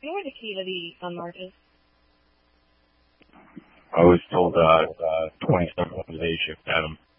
You know where the key to the Sunmark is? I was told 27 was day shift, Adam.